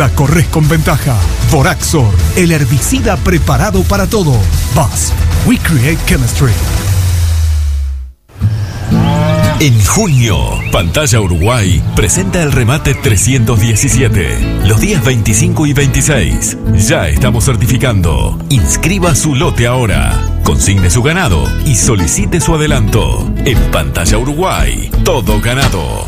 la corres con ventaja. Voraxor, el herbicida preparado para todo. BUSS, we create chemistry. En junio, Pantalla Uruguay presenta el remate 317. Los días 25 y 26. Ya estamos certificando. Inscriba su lote ahora. Consigne su ganado y solicite su adelanto. En Pantalla Uruguay, todo ganado.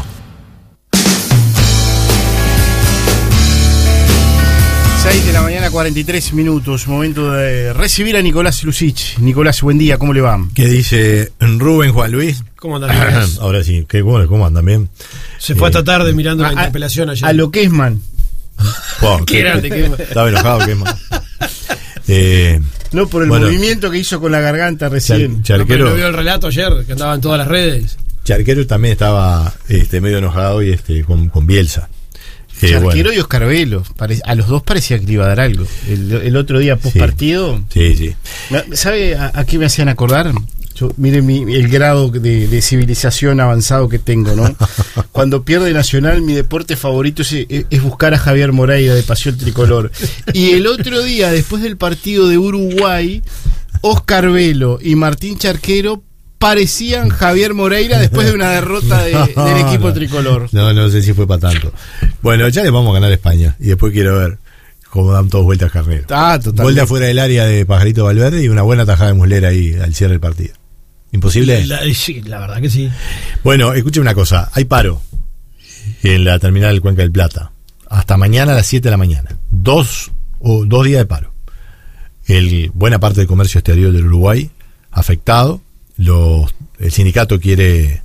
6 de la mañana, 43 minutos. Momento de recibir a Nicolás Lucich. Nicolás, buen día, ¿cómo le va? ¿Qué dice Rubén Juan Luis? ¿Cómo andan? Ahora sí, ¿cómo andan? Bien. Se fue esta tarde mirando la interpelación ayer. A lo que es man. Wow, Qué grande, Kesman. Estaba enojado Kesman. No, por el movimiento que hizo con la garganta recién. Charquero, ¿No vio el relato ayer? Que andaba en todas las redes. Charquero también estaba medio enojado y con Bielsa. Charquero y Oscar Velo. A los dos parecía que le iba a dar algo. El otro día post partido. Sí. ¿Sabe a qué me hacían acordar? Miren el grado de civilización avanzado que tengo, ¿no? Cuando pierde Nacional, mi deporte favorito es buscar a Javier Moreira de Pasión Tricolor. Y el otro día, después del partido de Uruguay, Oscar Velo y Martín Charquero parecían Javier Moreira después de una derrota del equipo tricolor. No sé si fue para tanto. Bueno, ya le vamos a ganar a España y después quiero ver cómo dan todos vueltas carnero. Totalmente. Vuelta fuera del área de Pajarito Valverde y una buena tajada de Muslera ahí al cierre del partido. ¿Imposible? Sí, la verdad que sí. Bueno, escuche una cosa, hay paro en la terminal del Cuenca del Plata hasta mañana a las 7 de la mañana. Dos días de paro. Buena parte del comercio exterior del Uruguay afectado. El sindicato quiere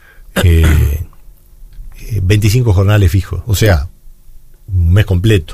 25 jornales fijos, o sea, un mes completo,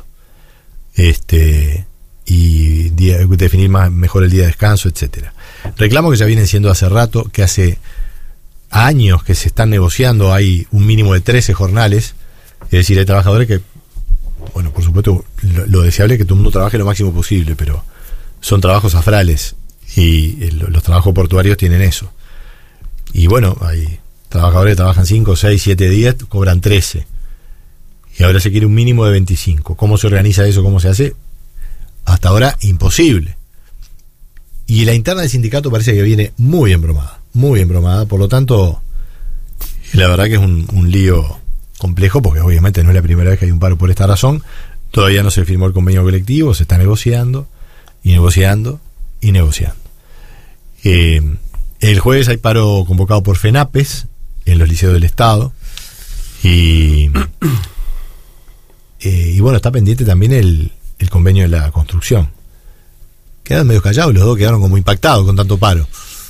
y definir mejor el día de descanso, etcétera. Reclamos que ya vienen siendo hace rato, que hace años que se están negociando. Hay un mínimo de 13 jornales, es decir, hay trabajadores que, bueno, por supuesto, lo deseable es que todo el mundo trabaje lo máximo posible, pero son trabajos afrales. Y los trabajos portuarios tienen eso. Y bueno, hay trabajadores que trabajan 5, 6, 7 días, cobran 13. Y ahora se quiere un mínimo de 25. ¿Cómo se organiza eso? ¿Cómo se hace? Hasta ahora, imposible. Y la interna del sindicato parece que viene muy embromada. Por lo tanto, la verdad que es un lío complejo, porque obviamente no es la primera vez que hay un paro por esta razón. Todavía no se firmó el convenio colectivo, se está negociando. El jueves hay paro convocado por FENAPES en los liceos del Estado y bueno, está pendiente también el convenio de la construcción. Quedan medio callados, los dos quedaron como impactados con tanto paro.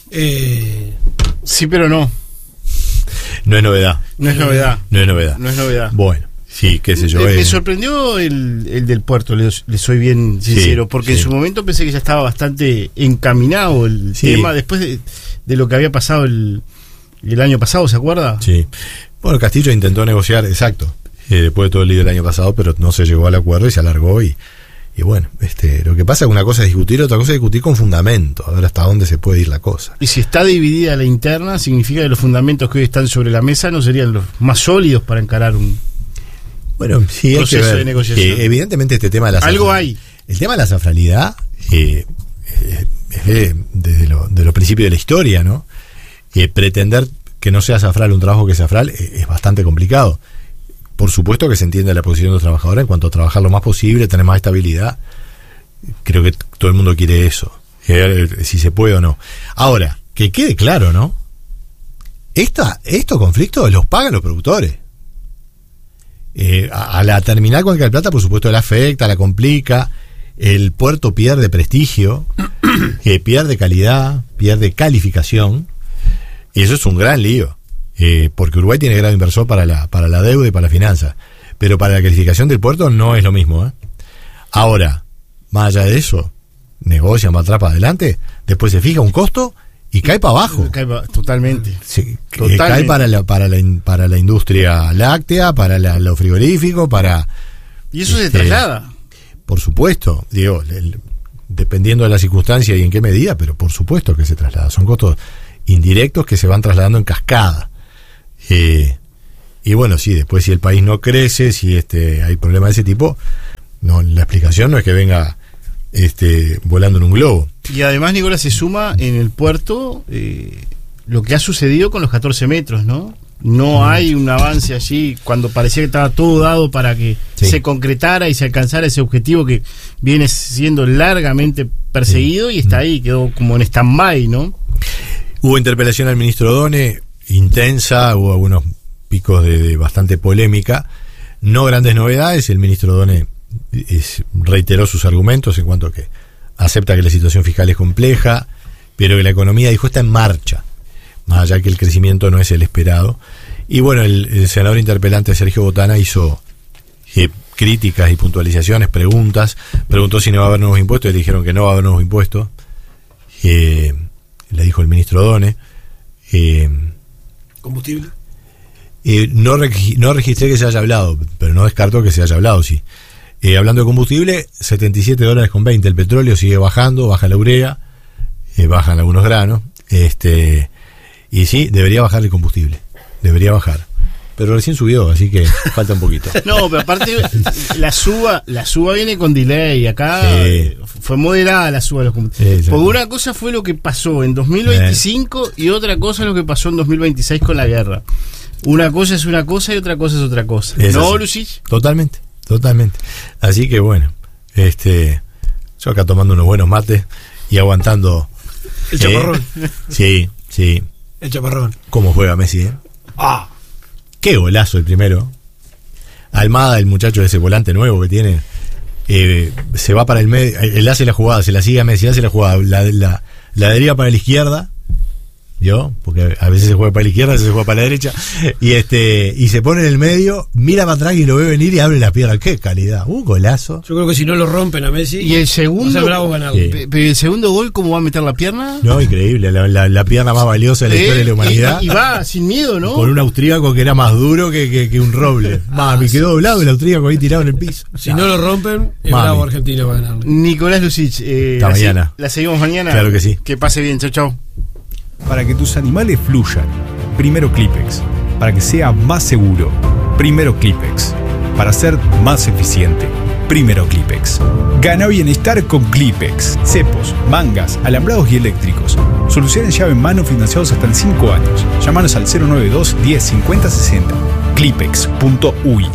Sí, pero no. No es novedad. No es novedad. Bueno, sí, qué sé yo. Me sorprendió el del puerto, le soy bien sincero, porque en su momento pensé que ya estaba bastante encaminado el tema, después de lo que había pasado el año pasado, ¿se acuerda? Sí. Bueno, Castillo intentó negociar, exacto, después de todo el lío del año pasado, pero no se llegó al acuerdo y se alargó y bueno, lo que pasa es que una cosa es discutir, otra cosa es discutir con fundamento, a ver hasta dónde se puede ir la cosa. Y si está dividida la interna, significa que los fundamentos que hoy están sobre la mesa no serían los más sólidos para encarar un proceso de negociación. Evidentemente este tema de la algo hay. El tema de la safralidad desde los principios de la historia, ¿no? Pretender que no sea safral un trabajo que es safral es bastante complicado. Por supuesto que se entiende la posición de los trabajadores en cuanto a trabajar lo más posible, tener más estabilidad. Creo que todo el mundo quiere eso, si se puede o no. Ahora, que quede claro, ¿no? Estos conflictos los pagan los productores. A la terminal Cuenca del Plata, por supuesto, la afecta, la complica. El puerto pierde prestigio, pierde calidad, pierde calificación. Y eso es un gran lío. Porque Uruguay tiene grado inversor para la deuda y para la finanza, pero para la calificación del puerto no es lo mismo, ¿eh? Ahora, más allá de eso, negocian para atrás, para adelante, después se fija un costo y cae para abajo. Totalmente. Sí, cae para la industria láctea, para lo frigorífico, y eso se traslada. Por supuesto, digo, dependiendo de la circunstancia y en qué medida, pero por supuesto que se traslada. Son costos indirectos que se van trasladando en cascada. Y bueno, sí, después si el país no crece, si hay problemas de ese tipo, No, la explicación no es que venga volando en un globo. Y además, Nicolás, se suma en el puerto lo que ha sucedido con los 14 metros, ¿no? No hay un avance allí cuando parecía que estaba todo dado para que se concretara y se alcanzara ese objetivo que viene siendo largamente perseguido y está ahí, quedó como en stand-by, ¿no? Hubo interpelación al ministro Done, intensa, hubo algunos picos de bastante polémica, no grandes novedades. El ministro Done reiteró sus argumentos en cuanto a que acepta que la situación fiscal es compleja, pero que la economía, dijo, está en marcha, más allá que el crecimiento no es el esperado. Y bueno, el senador interpelante Sergio Botana hizo críticas y puntualizaciones, preguntó si no va a haber nuevos impuestos, y le dijeron que no va a haber nuevos impuestos. Le dijo el ministro Done. ¿Combustible? No registré que se haya hablado, pero no descarto que se haya hablado, sí. Hablando de combustible, $77.20. El petróleo sigue bajando, baja la urea, bajan algunos granos. Y sí, debería bajar el combustible. Debería bajar. Pero recién subió, así que falta un poquito. No, pero aparte la suba viene con delay. Acá fue moderada la suba de los combustibles. Porque una cosa fue lo que pasó en 2025 y otra cosa es lo que pasó en 2026 con la guerra. Una cosa es una cosa y otra cosa es otra cosa. ¿No, Lucich? Totalmente. Así que bueno, yo acá tomando unos buenos mates y aguantando. El chaparrón. Sí. El chaparrón. ¿Cómo juega Messi, Qué golazo el primero. Almada, el muchacho de ese volante nuevo que tiene, se va para el medio, él hace la jugada, se la sigue a Messi, hace la jugada, la deriva para la izquierda, ¿yo? Porque a veces se juega para la izquierda, a veces se juega para la derecha, y se pone en el medio, mira para atrás y lo ve venir y abre la pierna. ¡Qué calidad! Un golazo. Yo creo que si no lo rompen a Messi, y el segundo, va a ser bravo ganarlo. Pero el segundo gol, ¿cómo va a meter la pierna? No, increíble, la pierna más valiosa de la historia de la humanidad. Y va sin miedo, ¿no? Con un austríaco que era más duro que un roble. Mami, quedó doblado el austríaco ahí tirado en el piso. Si no lo rompen, es bravo Argentina va a ganarle. Nicolás Lucich, mañana. ¿La seguimos mañana? Claro que sí. Que pase bien, chau. Para que tus animales fluyan, primero Clipex. Para que sea más seguro, primero Clipex. Para ser más eficiente, primero Clipex. Gana bienestar con Clipex. Cepos, mangas, alambrados y eléctricos. Soluciones llave en mano financiados hasta en 5 años. Llámanos al 092 10 50 60. Clipex.uy.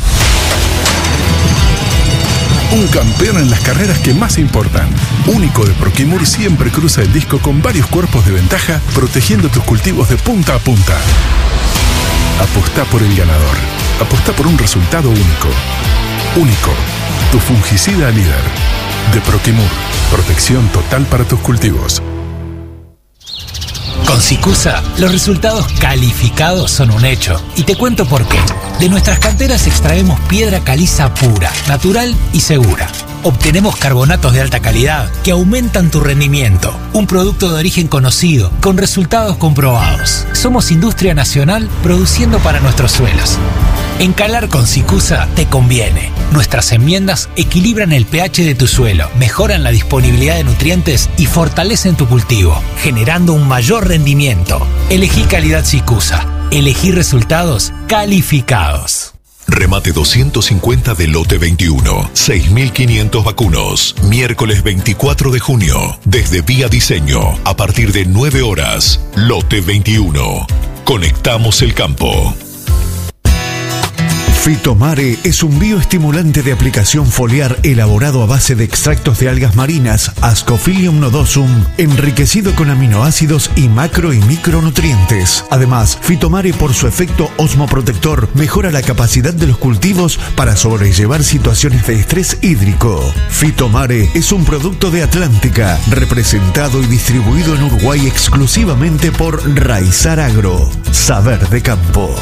Un campeón en las carreras que más importan. Único de Proquimur siempre cruza el disco con varios cuerpos de ventaja, protegiendo tus cultivos de punta a punta. Apostá por el ganador. Apostá por un resultado único. Único. Tu fungicida líder. De Proquimur. Protección total para tus cultivos. Con Sicusa, los resultados calificados son un hecho. Y te cuento por qué. De nuestras canteras extraemos piedra caliza pura, natural y segura. Obtenemos carbonatos de alta calidad que aumentan tu rendimiento. Un producto de origen conocido, con resultados comprobados. Somos industria nacional produciendo para nuestros suelos. Encalar con Sicusa te conviene. Nuestras enmiendas equilibran el pH de tu suelo, mejoran la disponibilidad de nutrientes y fortalecen tu cultivo, generando un mayor rendimiento. Elegí calidad Sicusa. Elegí resultados calificados. Remate 250 de lote 21. 6.500 vacunos. Miércoles 24 de junio. Desde Vía Diseño. A partir de 9 horas. Lote 21. Conectamos el campo. Fitomare es un bioestimulante de aplicación foliar elaborado a base de extractos de algas marinas, Ascophylium nodosum, enriquecido con aminoácidos y macro y micronutrientes. Además, Fitomare, por su efecto osmoprotector, mejora la capacidad de los cultivos para sobrellevar situaciones de estrés hídrico. Fitomare es un producto de Atlántica, representado y distribuido en Uruguay exclusivamente por Raizar Agro. Saber de campo.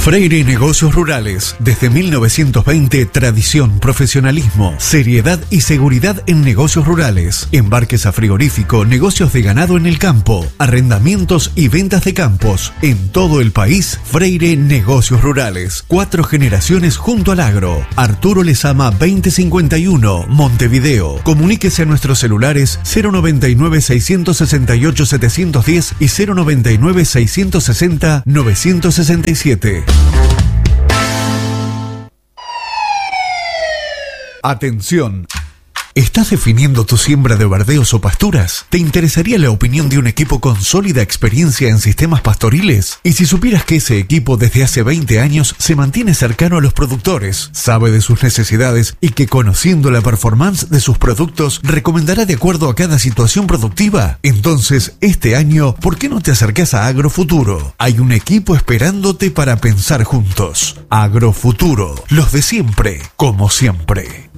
Freire Negocios Rurales. Desde 1920, tradición, profesionalismo, seriedad y seguridad en negocios rurales. Embarques a frigorífico, negocios de ganado en el campo, arrendamientos y ventas de campos. En todo el país, Freire Negocios Rurales. 4 generaciones junto al agro. Arturo Lezama 2051, Montevideo. Comuníquese a nuestros celulares 099-668-710 y 099-660-967. Atención. ¿Estás definiendo tu siembra de verdeos o pasturas? ¿Te interesaría la opinión de un equipo con sólida experiencia en sistemas pastoriles? Y si supieras que ese equipo desde hace 20 años se mantiene cercano a los productores, sabe de sus necesidades y que conociendo la performance de sus productos recomendará de acuerdo a cada situación productiva? Entonces, este año, ¿por qué no te acercás a Agrofuturo? Hay un equipo esperándote para pensar juntos. Agrofuturo, los de siempre, como siempre.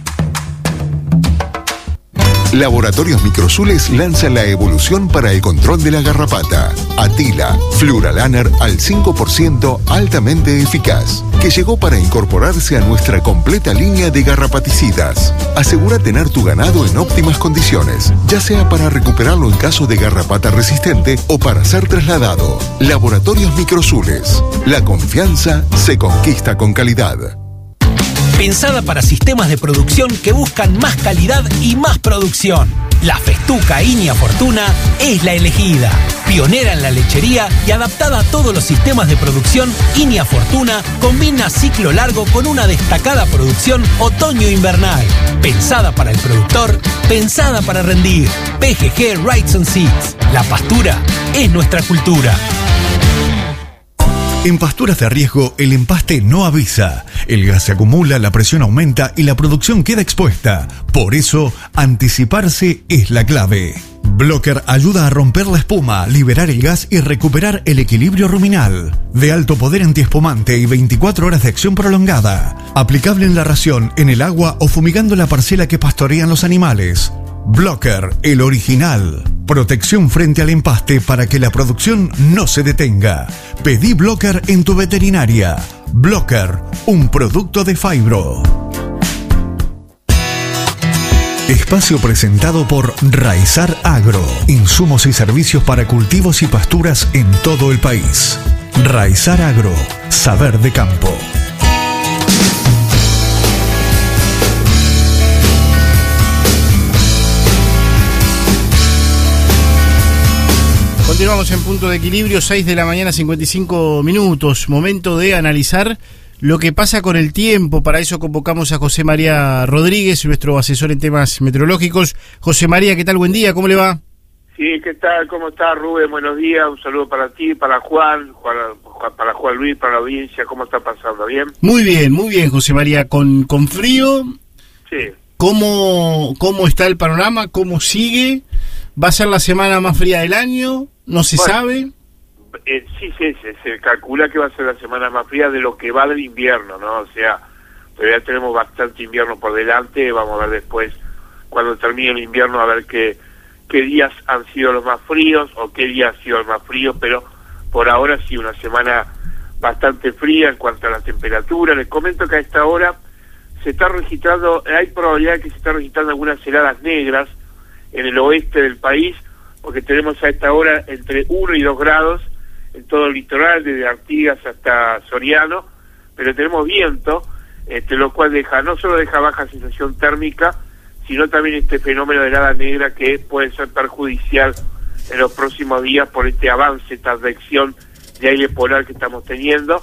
Laboratorios Microsules lanza la evolución para el control de la garrapata. Atila, Fluralaner al 5% altamente eficaz, que llegó para incorporarse a nuestra completa línea de garrapaticidas. Asegura tener tu ganado en óptimas condiciones, ya sea para recuperarlo en caso de garrapata resistente o para ser trasladado. Laboratorios Microsules. La confianza se conquista con calidad. Pensada para sistemas de producción que buscan más calidad y más producción. La Festuca Inia Fortuna es la elegida. Pionera en la lechería y adaptada a todos los sistemas de producción, Inia Fortuna combina ciclo largo con una destacada producción otoño-invernal. Pensada para el productor, pensada para rendir. PGG Rights and Seeds. La pastura es nuestra cultura. En pasturas de riesgo, el empaste no avisa. El gas se acumula, la presión aumenta y la producción queda expuesta. Por eso, anticiparse es la clave. Blocker ayuda a romper la espuma, liberar el gas y recuperar el equilibrio ruminal. De alto poder antiespumante y 24 horas de acción prolongada. Aplicable en la ración, en el agua o fumigando la parcela que pastorean los animales. Blocker, el original. Protección frente al empaste para que la producción no se detenga. Pedí Blocker en tu veterinaria. Blocker, un producto de Fibro. Espacio presentado por Raizar Agro. Insumos y servicios para cultivos y pasturas en todo el país. Raizar Agro, saber de campo. Continuamos en Punto de Equilibrio, 6 de la mañana, 55 minutos. Momento de analizar lo que pasa con el tiempo. Para eso convocamos a José María Rodríguez, nuestro asesor en temas meteorológicos. José María, ¿qué tal? Buen día, ¿cómo le va? Sí, ¿qué tal? ¿Cómo está, Rubén? Buenos días, un saludo para ti, para Juan, para Juan Luis, para la audiencia. ¿Cómo está pasando? ¿Bien? Muy bien, José María. Con frío, sí. ¿Cómo está el panorama? ¿Cómo sigue? ¿Va a ser la semana más fría del año? ¿No se sabe? Sí, se calcula que va a ser la semana más fría de lo que va del invierno, ¿no? O sea, todavía tenemos bastante invierno por delante. Vamos a ver después, cuando termine el invierno, a ver qué días han sido los más fríos o qué días ha sido el más frío, pero por ahora sí, una semana bastante fría en cuanto a la temperatura. Les comento que a esta hora se está registrando, hay probabilidad de que se está registrando algunas heladas negras en el oeste del país, porque tenemos a esta hora entre 1 y 2 grados en todo el litoral, desde Artigas hasta Soriano, pero tenemos viento, lo cual no solo deja baja sensación térmica, sino también este fenómeno de helada negra que puede ser perjudicial en los próximos días por este avance, esta advección de aire polar que estamos teniendo.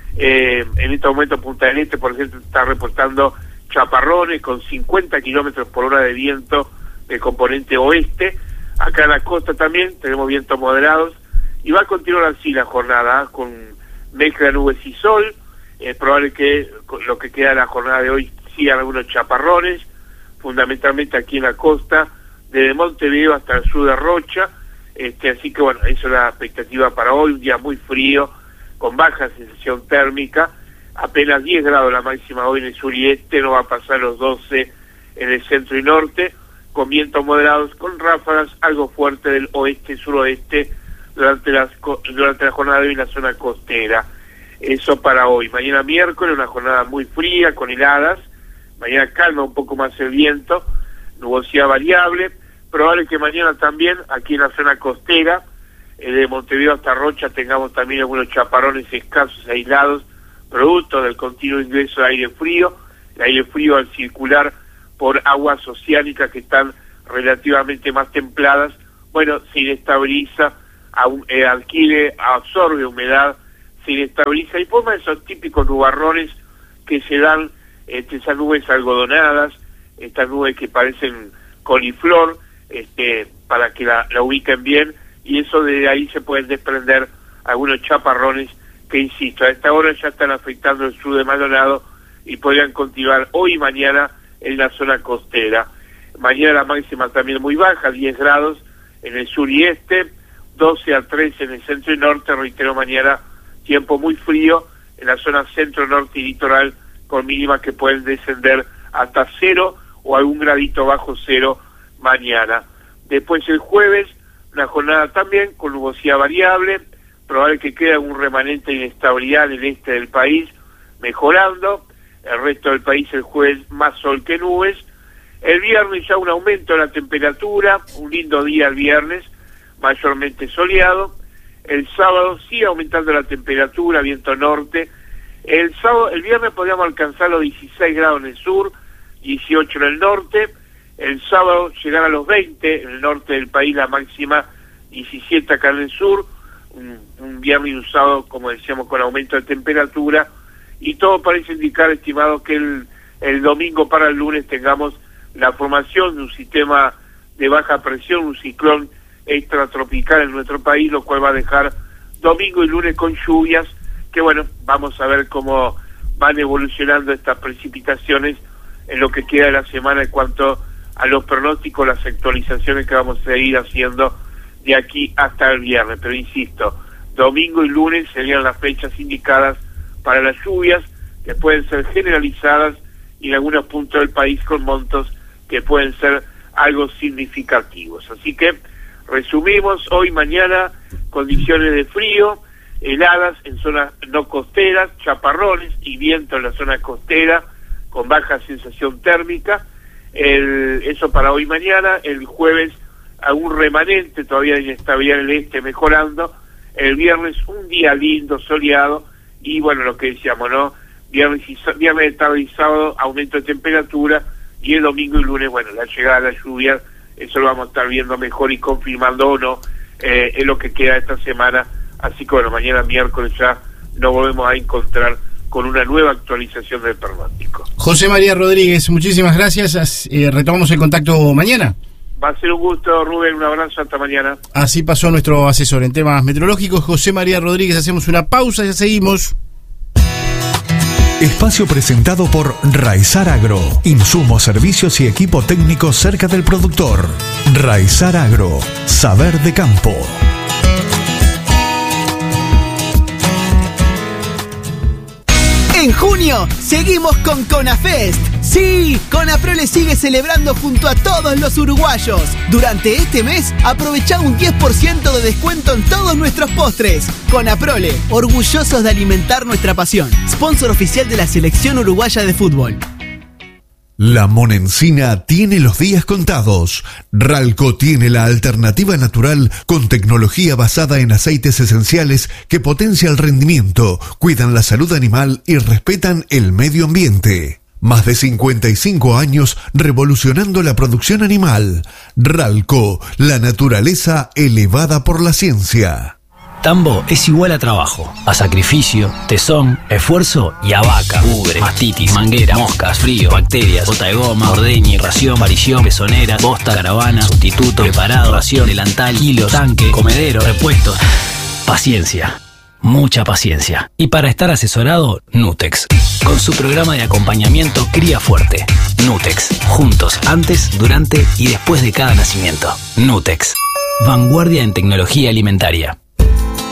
En este momento Punta del Este, por ejemplo, está reportando chaparrones con 50 kilómetros por hora de viento de componente oeste. Acá en la costa también tenemos vientos moderados y va a continuar así la jornada, con mezcla de nubes y sol. Es probable que lo que queda de la jornada de hoy sigan algunos chaparrones, fundamentalmente aquí en la costa, desde Montevideo hasta el sur de Rocha. Así que bueno, eso es la expectativa para hoy, un día muy frío, con baja sensación térmica, apenas 10 grados la máxima hoy en el sur y este, no va a pasar los 12 en el centro y norte, con vientos moderados, con ráfagas algo fuertes del oeste y suroeste durante la jornada de hoy en la zona costera. Eso para hoy. Mañana miércoles, una jornada muy fría, con heladas. Mañana calma un poco más el viento, nubosidad variable. Probable que mañana también, aquí en la zona costera, de Montevideo hasta Rocha, tengamos también algunos chaparrones escasos, aislados, producto del continuo ingreso de aire frío. El aire frío al circular por aguas oceánicas que están relativamente más templadas, bueno, se inestabiliza, absorbe humedad, se inestabiliza y forma esos típicos nubarrones que se dan, esas nubes algodonadas, estas nubes que parecen coliflor, para que la ubiquen bien, y eso de ahí se pueden desprender algunos chaparrones que, insisto, a esta hora ya están afectando el sur de Maldonado y podrían continuar hoy y mañana en la zona costera. Mañana la máxima también muy baja, 10 grados en el sur y este, 12 a 13 en el centro y norte. Reitero, mañana tiempo muy frío en la zona centro, norte y litoral, con mínimas que pueden descender hasta 0 o algún gradito bajo 0 mañana. Después el jueves, una jornada también con nubosidad variable, probable que quede algún remanente de inestabilidad en el este del país, mejorando. El resto del país el jueves más sol que nubes. El viernes ya un aumento de la temperatura, un lindo día el viernes, mayormente soleado. El sábado sigue aumentando la temperatura, viento norte. El viernes podríamos alcanzar los 16 grados en el sur, 18 en el norte. El sábado llegar a los 20 en el norte del país, la máxima 17 acá en el sur. Un viernes y un sábado, como decíamos, con aumento de temperatura. Y todo parece indicar, estimado, que el domingo para el lunes tengamos la formación de un sistema de baja presión, un ciclón extratropical en nuestro país, lo cual va a dejar domingo y lunes con lluvias, que bueno, vamos a ver cómo van evolucionando estas precipitaciones en lo que queda de la semana en cuanto a los pronósticos, las actualizaciones que vamos a ir haciendo de aquí hasta el viernes. Pero insisto, domingo y lunes serían las fechas indicadas para las lluvias, que pueden ser generalizadas y en algunos puntos del país con montos que pueden ser algo significativos. Así que resumimos, hoy, mañana, condiciones de frío, heladas en zonas no costeras, chaparrones y viento en la zona costera, con baja sensación térmica. Eso para hoy y mañana. El jueves algún remanente todavía de inestabilidad en el este, mejorando. El viernes un día lindo, soleado, y bueno, lo que decíamos, ¿no? Viernes, tarde y sábado, aumento de temperatura, y el domingo y lunes, bueno, la llegada de la lluvia, eso lo vamos a estar viendo mejor y confirmando o no, es lo que queda esta semana. Así que bueno, mañana miércoles ya nos volvemos a encontrar con una nueva actualización del pronóstico. José María Rodríguez, muchísimas gracias. Retomamos el contacto mañana. Va a ser un gusto, Rubén, un abrazo, hasta mañana. Así pasó nuestro asesor en temas meteorológicos, José María Rodríguez. Hacemos una pausa y ya seguimos. Espacio presentado por Raizar Agro. Insumos, servicios y equipo técnico cerca del productor. Raizar Agro. Saber de campo. En junio, seguimos con Conafest. Sí, Conaprole sigue celebrando junto a todos los uruguayos. Durante este mes, aprovecha un 10% de descuento en todos nuestros postres. Conaprole, orgullosos de alimentar nuestra pasión. Sponsor oficial de la Selección Uruguaya de Fútbol. La Monencina tiene los días contados. Ralco tiene la alternativa natural con tecnología basada en aceites esenciales que potencia el rendimiento, cuidan la salud animal y respetan el medio ambiente. Más de 55 años revolucionando la producción animal. Ralco, la naturaleza elevada por la ciencia. Tambo es igual a trabajo, a sacrificio, tesón, esfuerzo y a vaca, ubre, mastitis, manguera, moscas, frío, bacterias, bota de goma, ordeñe, ración, varición, pezonera, bosta, caravana, sustituto, preparado, ración, delantal, kilos, tanque, comedero, repuestos. Paciencia, mucha paciencia. Y para estar asesorado, Nutex, con su programa de acompañamiento Cría Fuerte. Nutex, juntos, antes, durante y después de cada nacimiento. Nutex, vanguardia en tecnología alimentaria.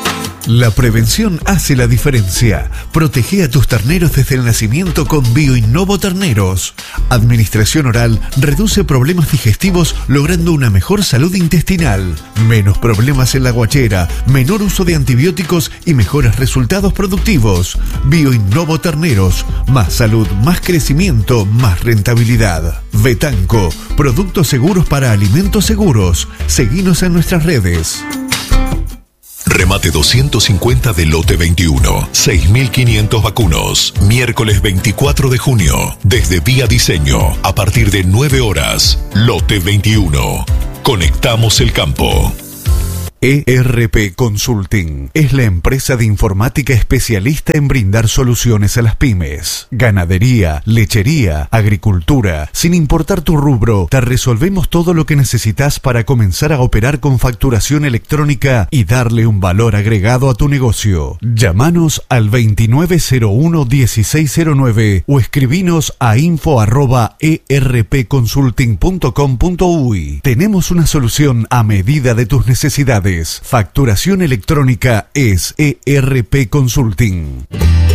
La prevención hace la diferencia. Protege a tus terneros desde el nacimiento con Bioinnovo Terneros. Administración oral reduce problemas digestivos logrando una mejor salud intestinal, menos problemas en la guachera, menor uso de antibióticos y mejores resultados productivos. Bioinnovo Terneros. Más salud, más crecimiento, más rentabilidad. Betanco. Productos seguros para alimentos seguros. Seguinos en nuestras redes. Remate 250 de lote 21. 6.500 vacunos. Miércoles 24 de junio. Desde Vía Diseño. A partir de 9 horas. Lote 21. Conectamos el campo. ERP Consulting es la empresa de informática especialista en brindar soluciones a las pymes. Ganadería, lechería, agricultura, sin importar tu rubro, te resolvemos todo lo que necesitas para comenzar a operar con facturación electrónica y darle un valor agregado a tu negocio. Llámanos al 2901-1609 o escribinos a info@erpconsulting.com.uy. Tenemos una solución a medida de tus necesidades. Facturación electrónica es ERP Consulting.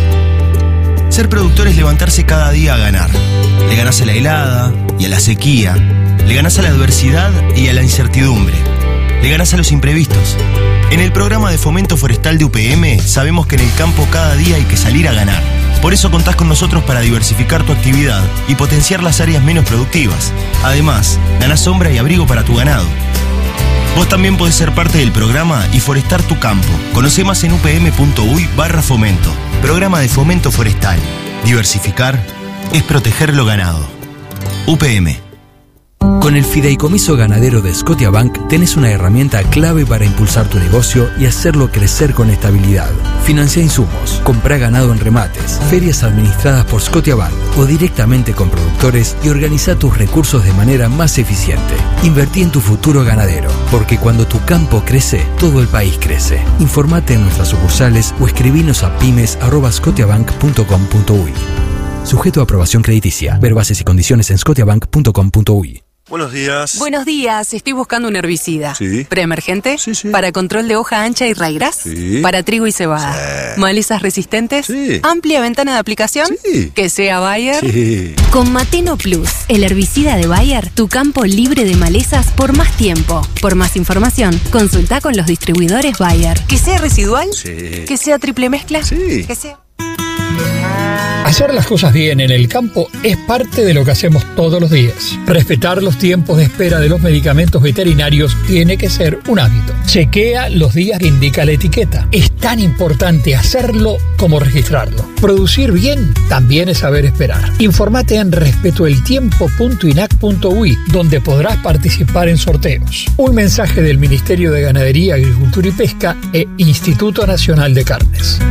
Ser productor es levantarse cada día a ganar. Le ganás a la helada y a la sequía. Le ganás a la adversidad y a la incertidumbre. Le ganás a los imprevistos. En el programa de fomento forestal de UPM sabemos que en el campo cada día hay que salir a ganar. Por eso contás con nosotros para diversificar tu actividad y potenciar las áreas menos productivas. Además, ganás sombra y abrigo para tu ganado. Vos también podés ser parte del programa y forestar tu campo. Conoce más en upm.uy/fomento. Programa de fomento forestal. Diversificar es proteger lo ganado. UPM. Con el Fideicomiso Ganadero de Scotiabank tenés una herramienta clave para impulsar tu negocio y hacerlo crecer con estabilidad. Financia insumos, comprá ganado en remates, ferias administradas por Scotiabank o directamente con productores y organiza tus recursos de manera más eficiente. Invertí en tu futuro ganadero, porque cuando tu campo crece, todo el país crece. Informate en nuestras sucursales o escribinos a pymes@scotiabank.com.uy. Sujeto a aprobación crediticia. Ver bases y condiciones en scotiabank.com.uy. Buenos días. Buenos días, estoy buscando un herbicida. Sí. ¿Preemergente? Sí. ¿Para control de hoja ancha y raigras? Sí. ¿Para trigo y cebada? Sí. ¿Malezas resistentes? Sí. ¿Amplia ventana de aplicación? Sí. ¿Que sea Bayer? Sí. Con Mateno Plus, el herbicida de Bayer, tu campo libre de malezas por más tiempo. Por más información, consulta con los distribuidores Bayer. ¿Que sea residual? Sí. ¿Que sea triple mezcla? Sí. ¿Que sea...? Hacer las cosas bien en el campo es parte de lo que hacemos todos los días. Respetar los tiempos de espera de los medicamentos veterinarios tiene que ser un hábito. Chequea los días que indica la etiqueta. Es tan importante hacerlo como registrarlo. Producir bien también es saber esperar. Informate en respetoeltiempo.inac.uy, donde podrás participar en sorteos. Un mensaje del Ministerio de Ganadería, Agricultura y Pesca e Instituto Nacional de Carnes.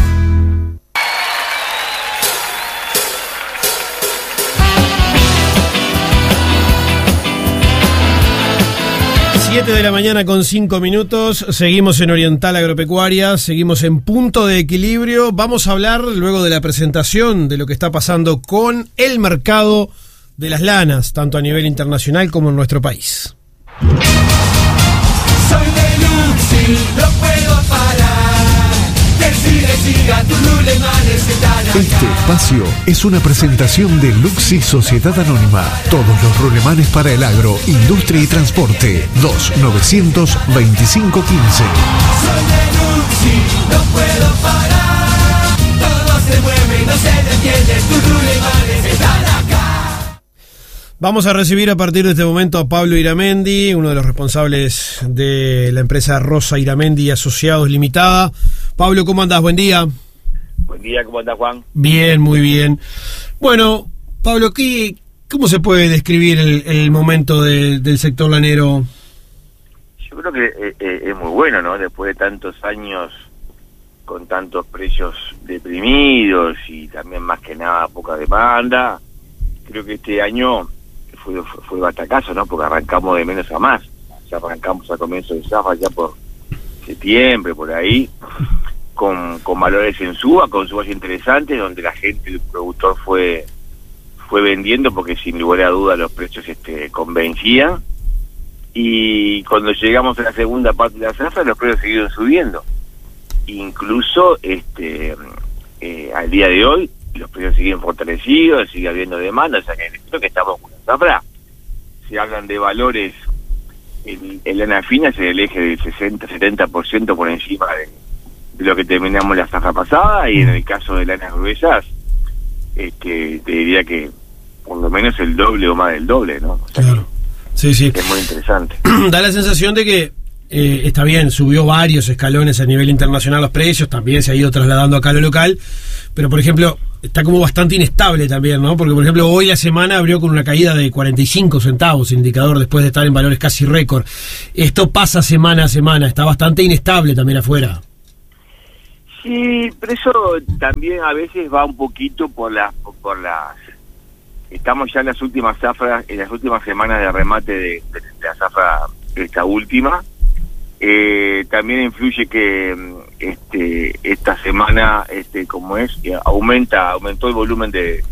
De la mañana con 5 minutos, seguimos en Oriental Agropecuaria, seguimos en Punto de Equilibrio. Vamos a hablar luego de la presentación de lo que está pasando con el mercado de las lanas, tanto a nivel internacional como en nuestro país. Soy de Luxi, no puedo parar. Siga tu rulemanes están acá. Este espacio es una presentación de Luxi Sociedad Anónima. Todos los rulemanes para el agro, industria y transporte. 2-925-15. Soy de Luxi, no puedo parar. Todo se mueve y no se detiene. Tus rulemanes están acá. Vamos a recibir a partir de este momento a Pablo Iramendi, uno de los responsables de la empresa Rosa Iramendi Asociados Limitada. Pablo, ¿cómo andás? Buen día. Buen día, ¿cómo andás, Juan? Bien, muy bien. Bueno, Pablo, ¿cómo se puede describir el momento del sector lanero? Yo creo que es muy bueno, ¿no? Después de tantos años con tantos precios deprimidos y también más que nada poca demanda, creo que este año fue batacazo, ¿no? Porque arrancamos de menos a más. O sea, arrancamos a comienzo de zafra ya por septiembre, por ahí, con valores en suba, con subas interesantes, donde la gente, el productor fue vendiendo porque sin lugar a dudas los precios convencían, y cuando llegamos a la segunda parte de la zafra los precios siguieron subiendo. incluso al día de hoy los precios siguen fortalecidos, sigue habiendo demanda, o sea que creo que estamos con una zafra. Se hablan de valores en lana fina, es el eje del 60-70% por encima de lo que terminamos la zafra pasada, y en el caso de lanas gruesas, te diría que por lo menos el doble o más del doble, ¿no? O sea, claro. Sí. Es muy interesante. Da la sensación de que está bien, subió varios escalones a nivel internacional los precios, también se ha ido trasladando acá a lo local, pero por ejemplo está como bastante inestable también, ¿no? Porque por ejemplo hoy la semana abrió con una caída de 45 centavos el indicador después de estar en valores casi récord. Esto pasa semana a semana, está bastante inestable también afuera. Sí, pero eso también a veces va un poquito por las estamos ya en las últimas zafras, en las últimas semanas de remate de la zafra esta última. También influye que esta semana aumentó el volumen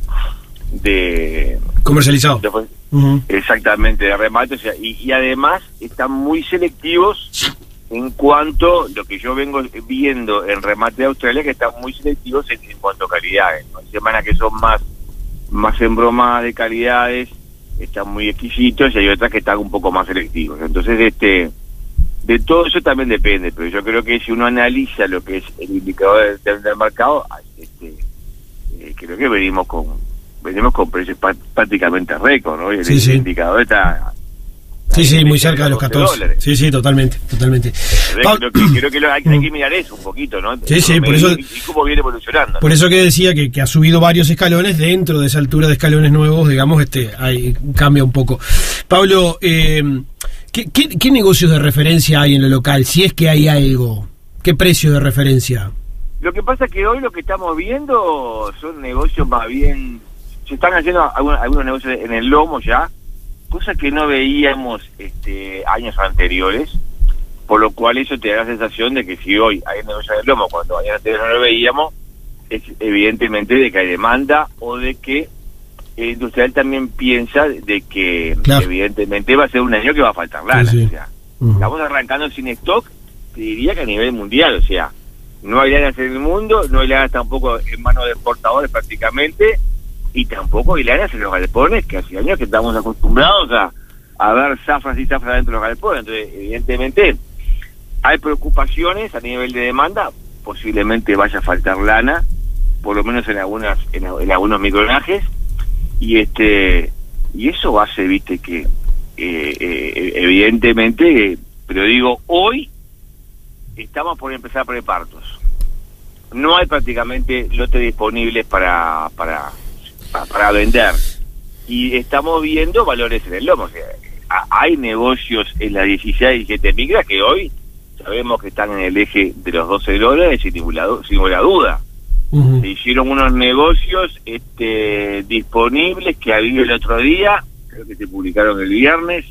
de comercializado. Exactamente, de remate, o sea, y además están muy selectivos en cuanto lo que yo vengo viendo en remate de Australia, que están muy selectivos en cuanto a calidades, ¿no? Hay semanas que son más embromadas de calidades, están muy exquisitos, y hay otras que están un poco más selectivos. Entonces de todo eso también depende, pero yo creo que si uno analiza lo que es el indicador del mercado, creo que venimos con precios prácticamente récord, ¿no? Y el indicador está muy cerca de los 14 $14. Sí, totalmente. Creo que hay que mirar eso un poquito, ¿no? Sí, por eso, y cómo viene evolucionando, ¿no? Por eso que decía que ha subido varios escalones, dentro de esa altura de escalones nuevos, digamos, cambia un poco. Pablo, ¿qué negocios de referencia hay en lo local? Si es que hay algo, ¿qué precio de referencia? Lo que pasa es que hoy lo que estamos viendo son negocios más bien, se están haciendo algunos negocios en el lomo ya, cosa que no veíamos años anteriores, por lo cual eso te da la sensación de que si hoy hay negocios del lomo, cuando años anteriores no lo veíamos, es evidentemente de que hay demanda, o de que el industrial también piensa de que evidentemente va a ser un año que va a faltar lana. O sea, estamos arrancando sin stock, te diría que a nivel mundial, o sea, no hay lanas en el mundo, no hay lanas tampoco en manos de exportadores prácticamente, y tampoco hay lanas en los galpones, que hace años que estamos acostumbrados a ver zafras y zafras dentro de los galpones. Entonces, evidentemente, hay preocupaciones a nivel de demanda, posiblemente vaya a faltar lana, por lo menos en algunos micronajes, y eso hace, viste, que evidentemente, pero digo, hoy estamos por empezar prepartos. No hay prácticamente lotes disponibles para vender, y estamos viendo valores en el lomo. O sea, hay negocios en las 16 y 17 micras que hoy sabemos que están en el eje de los $12 sin ninguna duda. Se hicieron unos negocios disponibles que había el otro día, creo que se publicaron el viernes,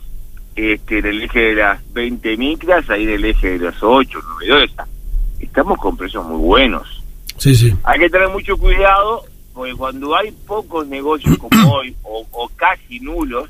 en el eje de las 20 micras, ahí en el eje de los 8, 9 dólares. Estamos con precios muy buenos. Sí. Hay que tener mucho cuidado, porque cuando hay pocos negocios como hoy, o casi nulos,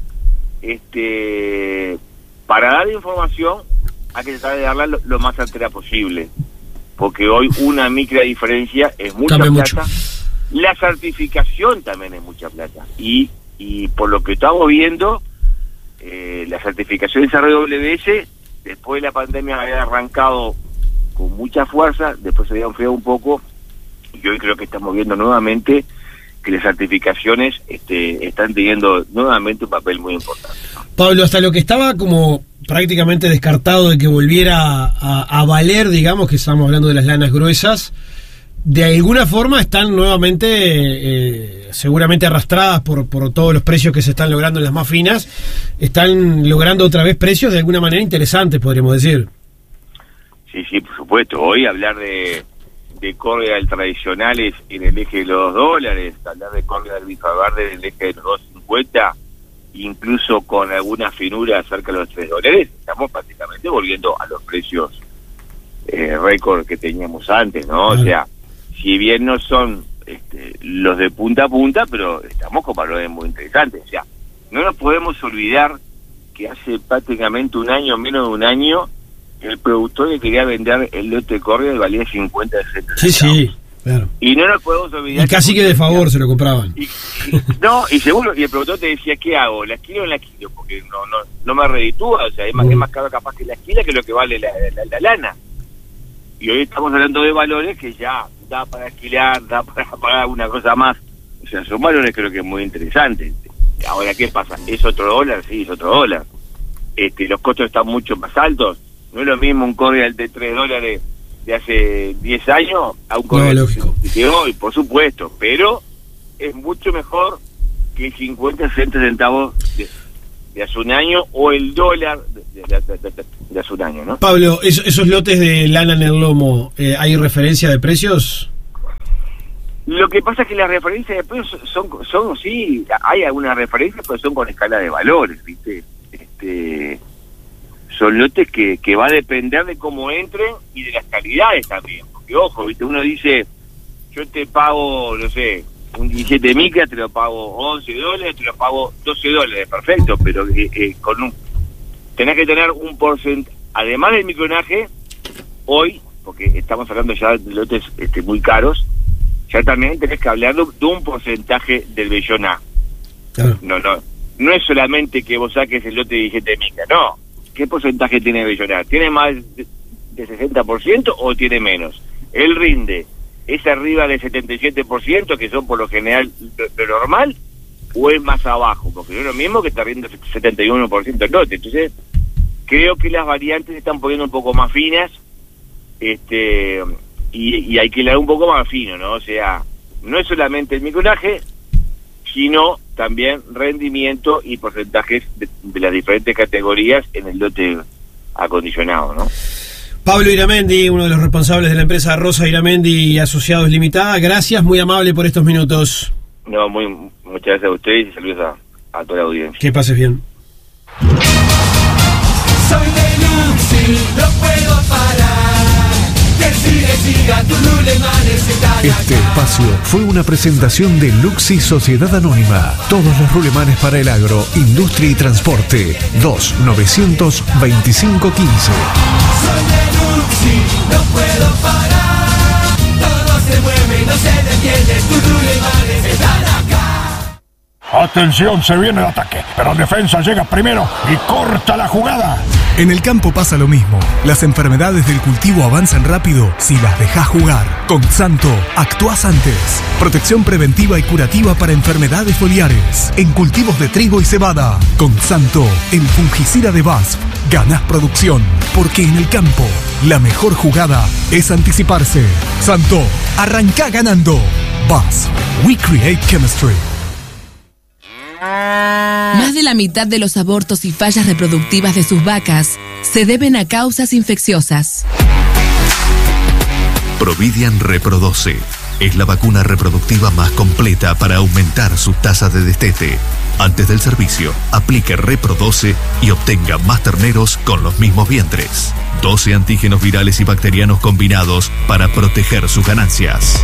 para dar información hay que tratar de darla lo más certera posible, porque hoy una micra diferencia es mucha plata. Mucho. La certificación también es mucha plata, y por lo que estamos viendo, la certificación de RWS, después de la pandemia había arrancado con mucha fuerza, después se había enfriado un poco, y hoy creo que estamos viendo nuevamente que las certificaciones están teniendo nuevamente un papel muy importante, ¿no? Pablo, hasta lo que estaba como prácticamente descartado de que volviera a valer, digamos, que estamos hablando de las lanas gruesas, de alguna forma están nuevamente seguramente arrastradas por todos los precios que se están logrando en las más finas, están logrando otra vez precios de alguna manera interesantes, podríamos decir. Sí, por supuesto. Hoy hablar de córrega tradicionales en el eje de los $2, hablar de córrega del bifaverde en el eje de los 2.50, incluso con alguna finura cerca de los $3, estamos prácticamente volviendo a los precios récord que teníamos antes, ¿no? O sea, si bien no son los de punta a punta, pero estamos con valores muy interesantes. O sea, no nos podemos olvidar que hace prácticamente un año, menos de un año, el productor que quería vender el lote de córdoba valía 50, 60 Sí, sí, claro. Y no nos podemos olvidar. Y casi que de favor se lo compraban. Y seguro, y el productor te decía, ¿qué hago? ¿La esquila o la esquilo? Porque no me reditúa, o sea, es más caro capaz que la esquila que lo que vale la lana. Y hoy estamos hablando de valores que ya da para alquilar, da para pagar una cosa más. O sea, son valores creo que muy interesantes. Ahora, ¿qué pasa? ¿Es otro dólar? Sí, es otro dólar. Los costos están mucho más altos. No es lo mismo un cordial de $3 de hace 10 años a un cordial de hoy, por supuesto. Pero es mucho mejor que 50, 60 centavos de hace un año o el dólar de hace un año, ¿no? Pablo, esos lotes de lana en el lomo, ¿hay referencia de precios? Lo que pasa es que las referencias de precios son sí, hay algunas referencias, pero son con escala de valores, ¿viste? Son lotes que va a depender de cómo entren y de las calidades también. Porque, ojo, ¿viste? Uno dice, yo te pago, no sé, un 17 micra, te lo pago $11, te lo pago $12, perfecto, pero tenés que tener un porcentaje, además del micronaje, hoy, porque estamos hablando ya de lotes muy caros, ya también tenés que hablar de un porcentaje del velloná. Claro. No es solamente que vos saques el lote de 17 micra, no. ¿Qué porcentaje tiene velloná? ¿Tiene más de 60% o tiene menos? Él rinde, ¿es arriba del 77%, que son por lo general lo normal, o es más abajo? Porque no es lo mismo que está riendo 71% el lote. Entonces, creo que las variantes se están poniendo un poco más finas, y hay que hilar un poco más fino, ¿no? O sea, no es solamente el micronaje, sino también rendimiento y porcentajes de las diferentes categorías en el lote acondicionado, ¿no? Pablo Iramendi, uno de los responsables de la empresa Rosa Iramendi y Asociados Limitada, gracias, muy amable por estos minutos. No, muchas gracias a ustedes y saludos a toda la audiencia. Que pases bien. Soy de Luxi, no puedo parar. Este espacio fue una presentación de Luxi Sociedad Anónima. Todos los rulemanes para el agro, industria y transporte. 2-925-15. Soy de Luxi, no puedo parar. Todo se mueve y no se detiene. Tus rulemanes están acá. Atención, se viene el ataque, pero defensa llega primero y corta la jugada. En el campo pasa lo mismo. Las enfermedades del cultivo avanzan rápido si las dejas jugar. Con Santo, actuás antes. Protección preventiva y curativa para enfermedades foliares. En cultivos de trigo y cebada. Con Santo, el fungicida de BASF. Ganás producción. Porque en el campo, la mejor jugada es anticiparse. Santo, arrancá ganando. BASF. We create chemistry. Más de la mitad de los abortos y fallas reproductivas de sus vacas se deben a causas infecciosas. Providian Reprodoce es la vacuna reproductiva más completa para aumentar su tasa de destete. Antes del servicio, aplique Reprodoce y obtenga más terneros con los mismos vientres. 12 antígenos virales y bacterianos combinados para proteger sus ganancias.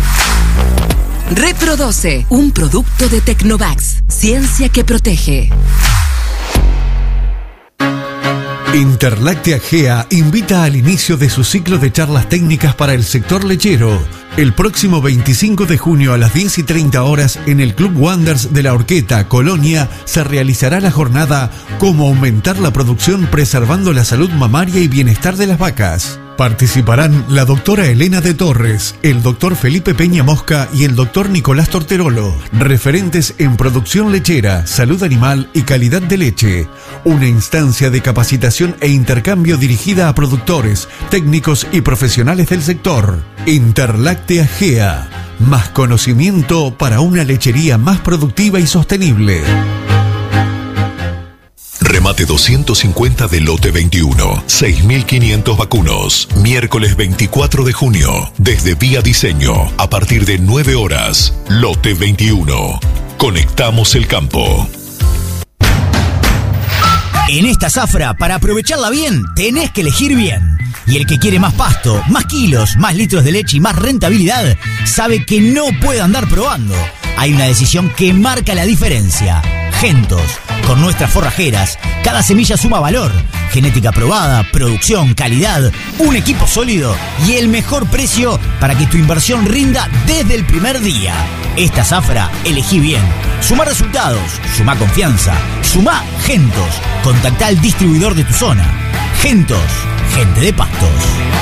Reprodoce, un producto de Tecnovax, ciencia que protege. Interláctea GEA invita al inicio de su ciclo de charlas técnicas para el sector lechero. El próximo 25 de junio a las 10:30 horas en el Club Wanders de la Horqueta, Colonia, se realizará la jornada Cómo aumentar la producción preservando la salud mamaria y bienestar de las vacas. Participarán la doctora Elena de Torres, el doctor Felipe Peña Mosca y el doctor Nicolás Torterolo, referentes en producción lechera, salud animal y calidad de leche. Una instancia de capacitación e intercambio dirigida a productores, técnicos y profesionales del sector. Interláctea GEA, más conocimiento para una lechería más productiva y sostenible. Remate 250 de lote 21, 6.500 vacunos. Miércoles 24 de junio, desde Vía Diseño, a partir de 9 horas. Lote 21. Conectamos el campo. En esta zafra, para aprovecharla bien, tenés que elegir bien. Y el que quiere más pasto, más kilos, más litros de leche y más rentabilidad, sabe que no puede andar probando. Hay una decisión que marca la diferencia. Gentos. Con nuestras forrajeras, cada semilla suma valor. Genética probada, producción, calidad, un equipo sólido y el mejor precio para que tu inversión rinda desde el primer día. Esta zafra, elegí bien. Suma resultados, suma confianza, suma Gentos. Contactá al distribuidor de tu zona. Gentos, gente de Pastos.